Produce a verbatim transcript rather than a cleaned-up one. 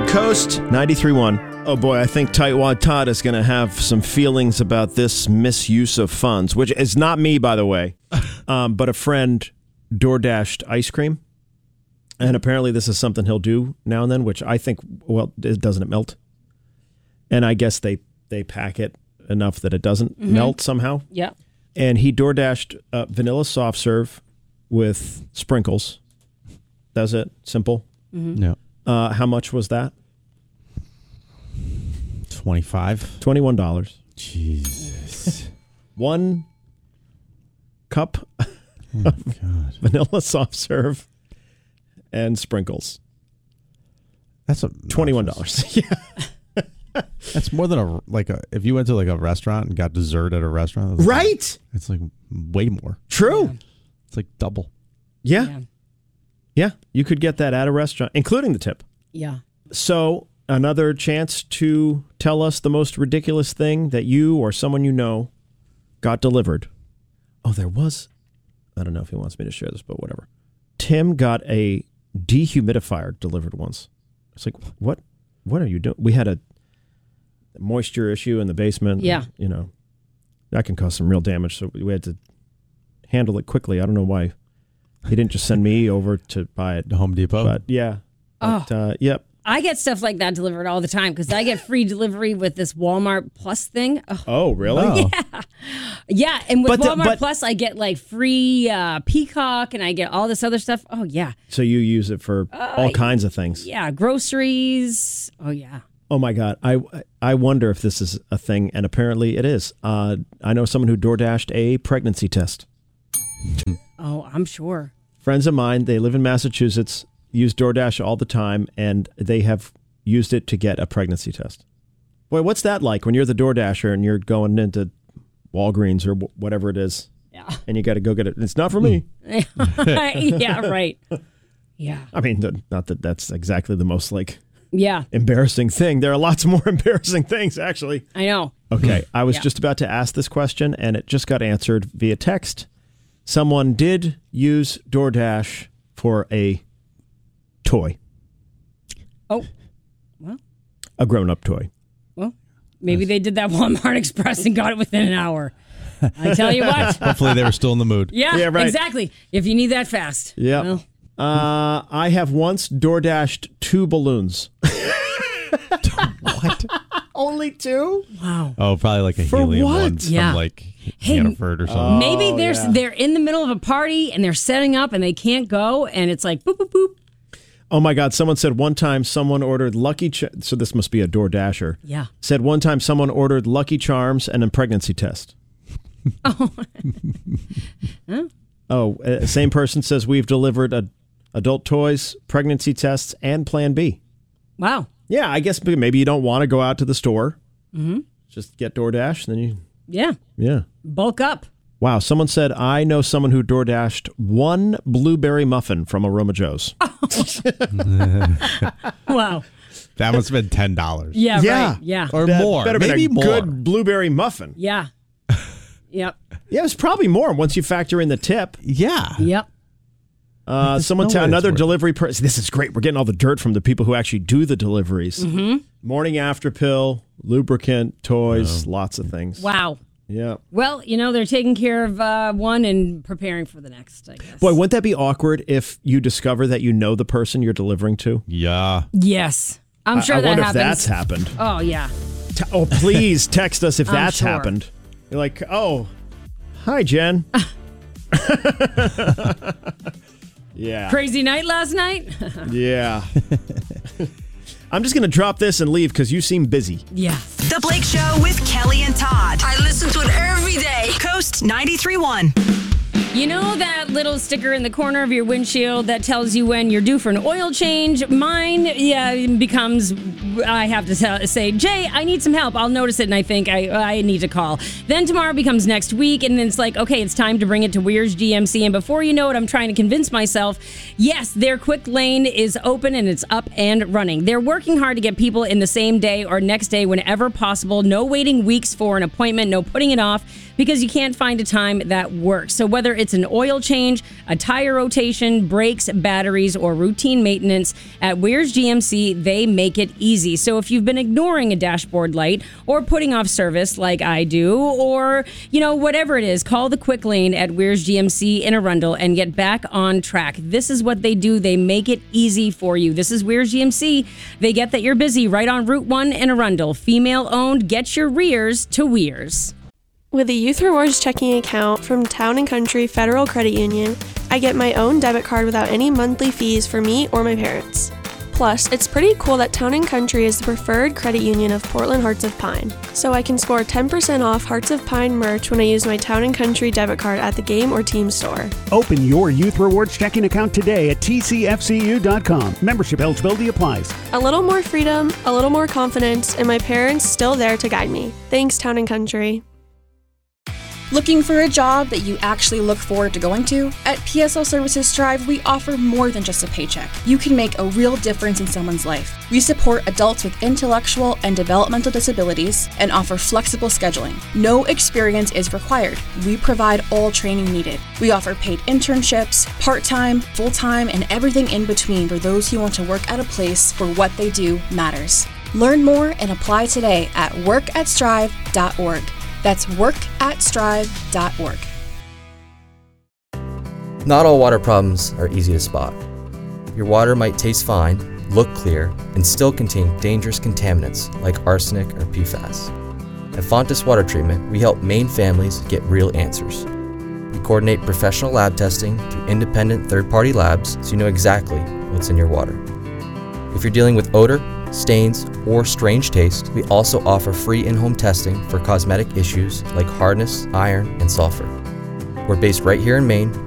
Coast ninety-three point one. Oh boy, I think Tightwad Todd is going to have some feelings about this misuse of funds, which is not me, by the way, um, but a friend DoorDashed ice cream. And apparently this is something he'll do now and then, which I think, well, it doesn't it melt? And I guess they, they pack it enough that it doesn't mm-hmm. melt somehow. Yeah. And he DoorDashed uh, vanilla soft serve with sprinkles. That's it. Simple. Mm-hmm. Yeah. Uh, how much was that? twenty-five twenty-one dollars. Jesus. One cup oh of God. vanilla soft serve and sprinkles. That's a twenty-one dollars. Yeah. That's more than a, like a, if you went to like a restaurant and got dessert at a restaurant. Right. Like, it's like way more. True. Yeah. It's like double. Yeah. yeah. Yeah. You could get that at a restaurant, including the tip. Yeah. So another chance to tell us the most ridiculous thing that you or someone you know got delivered. Oh, there was, I don't know if he wants me to share this, but whatever. Tim got a dehumidifier delivered once. It's like, what, what are you doing? We had a moisture issue in the basement. Yeah. And, you know, that can cause some real damage. So we had to handle it quickly. I don't know why he didn't just send me over to buy it. To Home Depot? But yeah. Oh. But, uh, yep. I get stuff like that delivered all the time because I get free delivery with this Walmart Plus thing. Oh, oh really? Oh. Yeah. Yeah. And with But the- Walmart but- Plus, I get like free uh, Peacock and I get all this other stuff. Oh, yeah. So you use it for Uh, all kinds of things. Yeah. Groceries. Oh, yeah. Oh my God. I, I wonder if this is a thing, and apparently it is. Uh, I know someone who DoorDashed a pregnancy test. Oh, I'm sure. Friends of mine, they live in Massachusetts, use DoorDash all the time, and they have used it to get a pregnancy test. Boy, what's that like when you're the DoorDasher and you're going into Walgreens or w- whatever it is, Yeah. and you got to go get it? It's not for me. Yeah, right. Yeah. I mean, the, not that that's exactly the most like Yeah. embarrassing thing. There are lots more embarrassing things, actually. I know. Okay, I was Yeah. just about to ask this question, and it just got answered via text. Someone did use DoorDash for a toy, Oh, well, a grown-up toy. well, maybe they did that Walmart Express and got it within an hour. I tell you what. Hopefully they were still in the mood. Yeah, Yeah, right. exactly. If you need that fast. Yeah. Well, Uh, I have once DoorDashed two balloons. What? Only two? wow. Oh, probably like a For helium what? one Yeah. from like Hey, Hannaford or something. Maybe they're yeah. they're in the middle of a party and they're setting up and they can't go and it's like boop boop boop. Oh my God! Someone said one time someone ordered Lucky Ch- so this must be a DoorDasher. Yeah. Said one time someone ordered Lucky Charms and a pregnancy test. Oh. Huh? Oh, uh, same person says we've delivered a, adult toys, pregnancy tests, and Plan B. Wow. Yeah, I guess maybe you don't want to go out to the store. Mm-hmm. Just get DoorDash, and then you, Yeah. yeah. Bulk up. Wow, someone said, I know someone who DoorDashed one blueberry muffin from Aroma Joe's. Wow. That must have been ten dollars. Yeah. Yeah. Right. Yeah. Or That more. better Maybe been a more. good blueberry muffin. Yeah. Yep. Yeah, it's probably more once you factor in the tip. Yeah. Yep. Uh, There's someone no said way it's another worth it. delivery person. This is great. We're getting all the dirt from the people who actually do the deliveries. Mm-hmm. Morning after pill, lubricant, toys, lots of things. Wow. Yeah. Well, you know, they're taking care of uh, one and preparing for the next, I guess. Boy, wouldn't that be awkward if you discover that you know the person you're delivering to? Yeah. Yes. I'm sure I, I that wonder happens. if that's happened. Oh, yeah. T- oh, please text us if I'm that's sure. happened. You're like, oh, hi, Jen. Yeah. Crazy night last night? Yeah. I'm just going to drop this and leave because you seem busy. Yeah. The Blake Show with Kelly and Todd. I listen to it every day. Coast ninety-three point one. You know that little sticker in the corner of your windshield that tells you when you're due for an oil change? Mine yeah, becomes, I have to tell, say, Jay, I need some help. I'll notice it and I think I, I need to call. Then tomorrow becomes next week and then it's like, okay, it's time to bring it to Weir's G M C. And before you know it, I'm trying to convince myself, yes, their quick lane is open and it's up and running. They're working hard to get people in the same day or next day whenever possible. No waiting weeks for an appointment, no putting it off. because you can't find a time that works. So whether it's an oil change, a tire rotation, brakes, batteries, or routine maintenance, at Weir's G M C, they make it easy. So if you've been ignoring a dashboard light or putting off service like I do, or, you know, whatever it is, call the quick lane at Weir's G M C in Arundel and get back on track. This is what they do. They make it easy for you. This is Weir's G M C. They get that you're busy right on Route one in Arundel. Female owned. Get your rears to Weir's. With a Youth Rewards checking account from Town and Country Federal Credit Union, I get my own debit card without any monthly fees for me or my parents. Plus, it's pretty cool that Town and Country is the preferred credit union of Portland Hearts of Pine, so I can score ten percent off Hearts of Pine merch when I use my Town and Country debit card at the game or team store. Open your Youth Rewards checking account today at T C F C U dot com. Membership eligibility applies. A little more freedom, a little more confidence, and my parents still there to guide me. Thanks, Town and Country. Looking for a job that you actually look forward to going to? At P S L Services Strive, we offer more than just a paycheck. You can make a real difference in someone's life. We support adults with intellectual and developmental disabilities and offer flexible scheduling. No experience is required. We provide all training needed. We offer paid internships, part-time, full-time, and everything in between for those who want to work at a place where what they do matters. Learn more and apply today at work at strive dot org. That's work at strive dot org. Not all water problems are easy to spot. Your water might taste fine, look clear, and still contain dangerous contaminants like arsenic or P FAS. At Fontes Water Treatment, we help Maine families get real answers. We coordinate professional lab testing through independent third-party labs so you know exactly what's in your water. If you're dealing with odor, stains, or strange taste, we also offer free in-home testing for cosmetic issues like hardness, iron, and sulfur. We're based right here in Maine